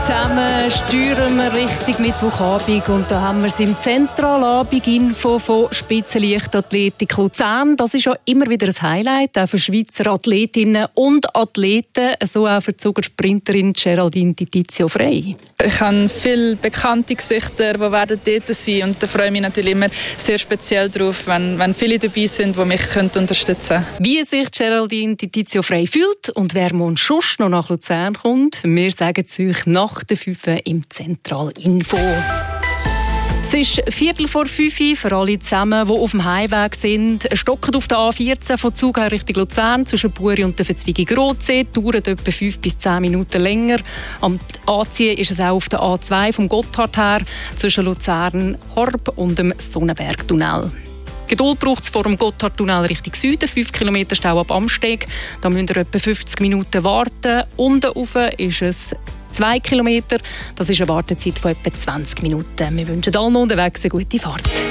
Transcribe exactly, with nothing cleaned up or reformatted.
Zusammen steuern wir Richtung Mittwochabend und da haben wir es im Zentralabend-Info von Spitzenleichtathletik Luzern. Das ist ja immer wieder ein Highlight, auch für Schweizer Athletinnen und Athleten, so auch für die Zugersprinterin Geraldine Titizio Frey. Ich habe viele bekannte Gesichter, die werden dort sein und da freue ich mich natürlich immer sehr speziell darauf, wenn, wenn viele dabei sind, die mich unterstützen können. Wie sich Geraldine Titizio Frey fühlt und wer morgen sonst noch nach Luzern kommt, wir sagen es euch nach der fünf im Zentralinfo. Es ist Viertel vor fünf für alle zusammen, die auf dem Heimweg sind. Stocken auf der A vierzehn von Zug Richtung Luzern zwischen Buri und der Verzweigung-Rotsee. Dauert etwa fünf bis zehn Minuten länger. Am Anziehen ist es auch auf der A zwei vom Gotthard her zwischen Luzern, Horb und dem Sonnenbergtunnel. Geduld braucht es vor dem Gotthardtunnel Richtung Süden, fünf Kilometer Stau ab Amsteg. Da müsst ihr etwa fünfzig Minuten warten. Unten rauf ist es zwei Kilometer. Das ist eine Wartezeit von etwa zwanzig Minuten. Wir wünschen allen unterwegs eine gute Fahrt.